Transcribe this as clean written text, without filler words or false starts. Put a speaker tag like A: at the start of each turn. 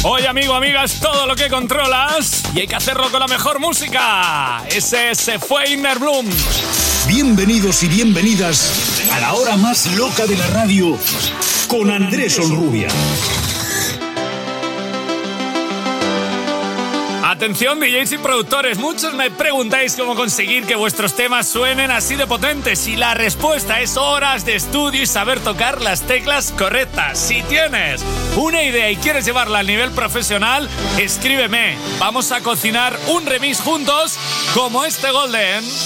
A: Oye, amigo, amigas, todo lo que controlas y hay que hacerlo con la mejor música. Ese se fue Inner Bloom.
B: Bienvenidos y bienvenidas a la hora más loca de la radio con Andrés Onrubia.
A: Atención, DJs y productores, muchos me preguntáis cómo conseguir que vuestros temas suenen así de potentes y la respuesta es horas de estudio y saber tocar las teclas correctas. Si tienes una idea y quieres llevarla al nivel profesional, escríbeme. Vamos a cocinar un remix juntos como este Golden.